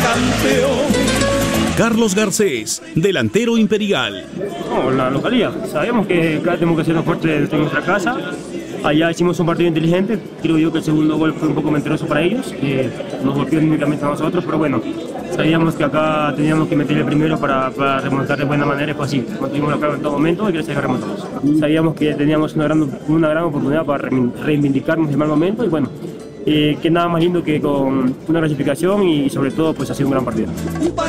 campeón. Carlos Garcés, delantero Imperial. No, la localidad. Sabemos que acá tenemos que hacernos fuerte desde nuestra casa. Allá hicimos un partido inteligente. Creo yo que el segundo gol fue un poco mentiroso para ellos. Nos golpeó únicamente a nosotros, pero bueno, sabíamos que acá teníamos que meter el primero para remontar de buena manera. Y fue así. Mantuvimos la clave en todo momento y gracias a que remontamos. Sabíamos que teníamos una gran oportunidad para reivindicarnos en mal momento y bueno, que nada más lindo que con una clasificación y sobre todo pues ha sido un gran partido.